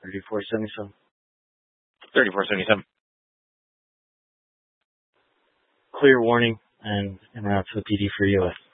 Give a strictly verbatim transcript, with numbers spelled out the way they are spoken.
thirty-four seventy-seven. thirty-four seventy-seven. Clear warning and en route to the P D for U S.